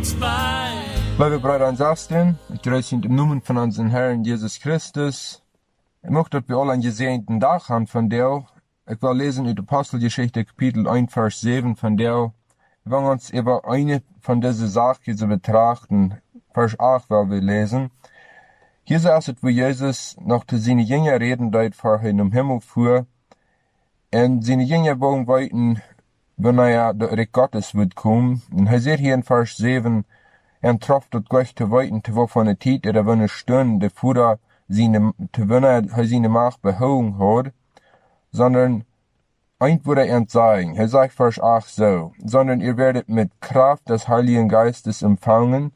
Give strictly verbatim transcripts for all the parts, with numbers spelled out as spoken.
Liebe Brüder und Schwestern, ich grüße euch im Namen von unserem Herrn Jesus Christus. Ich möchte, dass wir alle einen gesegneten Tag haben von dir. Ich will lesen in der Apostelgeschichte Kapitel eins, Vers sieben von dir. Wir wollen uns über eine von diesen Sachen zu betrachten. Vers acht wollen wir lesen. Hier ist es, wo Jesus noch zu seinen Jüngern reden dort vorher im Himmel fuhr. Und seine Jünger wollen weiten, wenn er der Reich Gottes wird kommen. Und er sagt hier in Vers sieben, er traf dort gleich zu weiten, zu wovon eine Zeit oder eine Stunde, bevor er seine, zu wenn er seine Macht behoben hat, sondern ein würde er sagen, er sagt Vers acht so, sondern ihr werdet mit Kraft des Heiligen Geistes empfangen,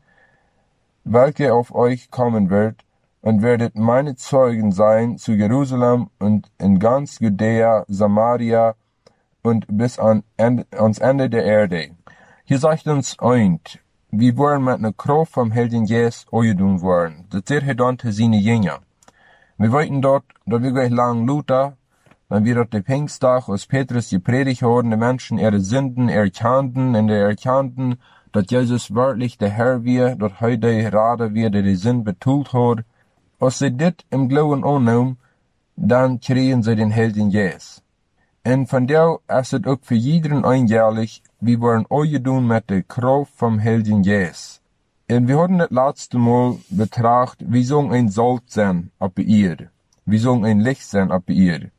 welche auf euch kommen wird, und werdet meine Zeugen sein zu Jerusalem und in ganz Judäa, Samaria und bis an Ende, ans Ende der Erde. Hier sagt uns ein, wir wollen mit einer Kraft vom Heiligen Geist eingedungen worden. Das sagt er dann zu seinen Jüngern. Wir wollten dort, da wir gleich lang Luther, wenn wir dort den Pfingsttag, als Petrus gepredigt haben, die Menschen ihre Sünden erkannten, und die erkannten, dass Jesus wirklich der Herr wird, dass heute gerade wir, der die Sünden betult hat. Als sie dit im Glauben annehmen, dann kriegen sie den Heiligen Geist. Und von der ist es auch für jeden einjährlich, wir wollen euch tun mit der Kraft vom Heiligen Geist. Und wir hatten das letzte Mal betrachtet, wie sollen ein Salz sein auf der Erde? Wie sollen ein Licht sein auf der Erde?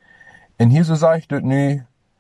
Und hier so sagt es nu,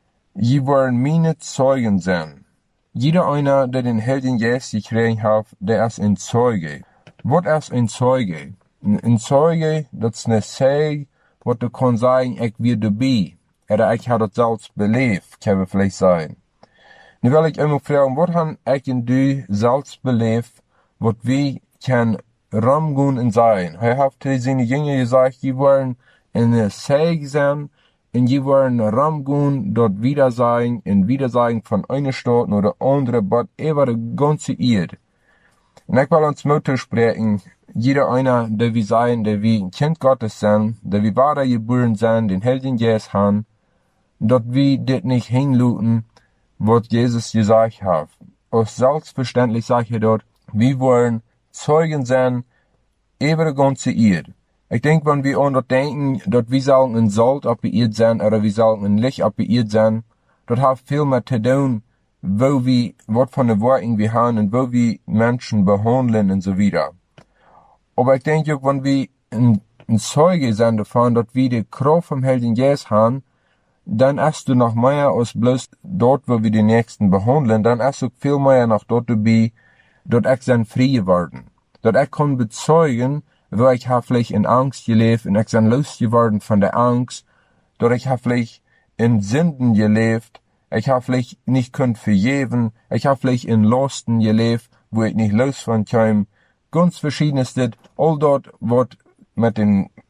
je wollen meine Zeugen sein. Jeder einer, der den Heiligen Geist gekriegt hat, der ist ein Zeuge. Was ist ein Zeuge? Ein Zeuge, das ist eine Sag, was du kannst sagen, ich will dabei. Oder ich habe das selbst belebt, kann man vielleicht sagen. Nu will ich immer fragen, was haben ich und du selbst belebt, was wir können rumgehen und sagen? Er hat zu seinen Jüngern gesagt, die wollen eine Sag sein, und die wollen rumgehen, dort wieder sein, und wieder sagen von einer Stadt oder andere, aber über die ganze Erde. Und ich will uns Mut sprechen, jeder einer, der wir sein, der wir ein Kind Gottes sind, der wir wahre geboren sind, den Heiligen Geist haben, dort wir das nicht hinluten, was Jesus gesagt hat. Aus selbstverständlich sage ich dort, wir wollen Zeugen sein über die ganze Erde. Ich denke, wenn wir an das denken, dass wir sollen ein Salz auf der Erde sein, oder wir sollen ein Licht auf der Erde sein, das hat viel mehr zu tun, wo wir, was von den Worten wir haben und wo wir Menschen behandeln und so weiter. Aber ich denke auch, wenn wir ein, ein Zeuge sind davon, dass wir die Kraft vom Heiligen Geist haben, dann hast du noch mehr als bloß dort, wo wir die Nächsten behandeln, dann hast du viel mehr noch dort dabei, dass ich dann frei geworden. Dass ich kann bezeugen, wo ich habe vielleicht in Angst gelebt und ich bin losgeworden von der Angst, dass ich habe vielleicht in Sünden gelebt, ich habe vielleicht nicht könnt vergeben, ich habe vielleicht in Lasten gelebt, wo ich nicht los von kam. Ganz verschiedenes, all dort, was mit den